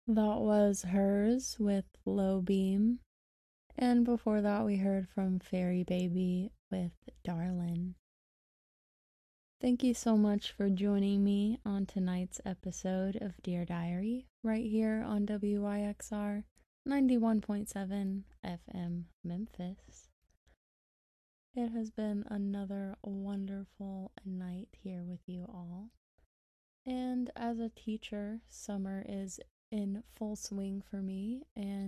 That was Hers with Low Beam. And before that, we heard from Fairy Baby with Darlin'. Thank you so much for joining me on tonight's episode of Dear Diary, right here on WYXR 91.7 FM Memphis. It has been another wonderful night here with you all. And as a teacher, summer is in full swing for me, and